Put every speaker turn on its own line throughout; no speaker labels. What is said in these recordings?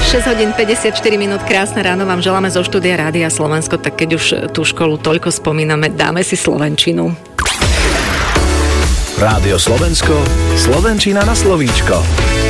6 hodín 54 minút, krásne ráno vám želáme zo štúdia Rádia Slovensko, tak keď už tú školu toľko spomíname, dáme si slovenčinu.
Rádio Slovensko, slovenčina na slovíčko.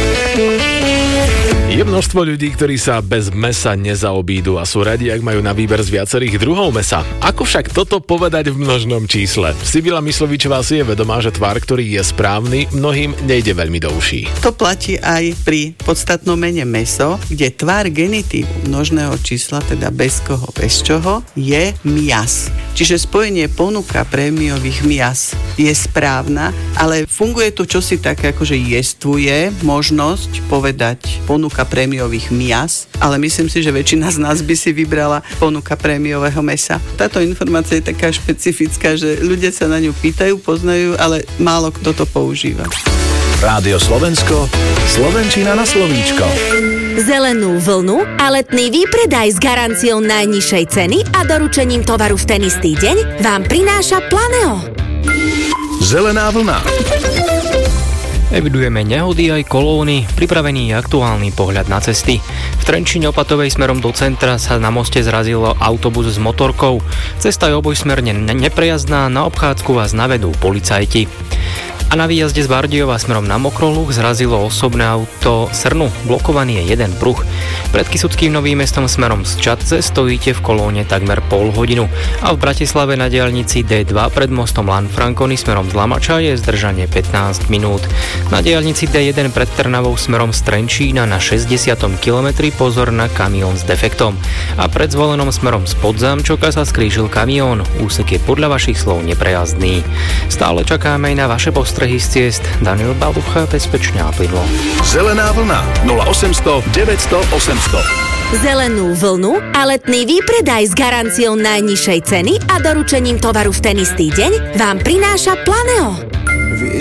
Je množstvo ľudí, ktorí sa bez mesa nezaobídu a sú radi, ak majú na výber z viacerých druhov mesa. Ako však toto povedať v množnom čísle? Sibila Myslovičová si je vedomá, že tvar, ktorý je správny, mnohým nejde veľmi do uší.
To platí aj pri podstatnom mene meso, kde tvar genitívu množného čísla, teda bez koho, bez čoho, je mias. Čiže spojenie ponuka prémiových mias je správna, ale funguje tu čosi také, ako že jestvuje možnosť povedať ponuka prémiových mias, ale myslím si, že väčšina z nás by si vybrala ponuka prémiového mesa. Táto informácia je taká špecifická, že ľudia sa na ňu pýtajú, poznajú, ale málo kto to používa.
Rádio Slovensko, slovenčina na slovíčko.
Zelenú vlnu a letný výpredaj s garanciou najnižšej ceny a doručením tovaru v ten istý deň vám prináša Planeo.
Zelená vlna.
Evidujeme nehody aj kolóny, pripravený aktuálny pohľad na cesty. V Trenčíne Opatovej smerom do centra sa na moste zrazilo autobus s motorkou. Cesta je obojsmerne neprejazdná, na obchádzku vás navedú policajti. A na výjazde z Bardejova smerom na Mokroluh zrazilo osobné auto Srnu. Blokovaný je jeden pruh. Pred Kysuckým Novým Mestom smerom z Čadce stojíte v kolóne takmer pol hodinu. A v Bratislave na diaľnici D2 pred mostom Lanfranconi smerom z Lamača je zdržanie 15 minút. Na diaľnici D1 pred Trnavou smerom z Trenčína na 60. kilometri pozor na kamión s defektom. A pred Zvolenom smerom z Podzámčoka sa skrížil kamión. Úsek je podľa vašich slov neprejazdný. Stále čakáme aj na vaše postrehy z ciest. Daniel Balucha, bezpečne a plynulo.
Zelená vlna 0800 900 800.
Zelenú vlnu a letný výpredaj s garanciou najnižšej ceny a doručením tovaru v ten istý deň vám prináša Planeo.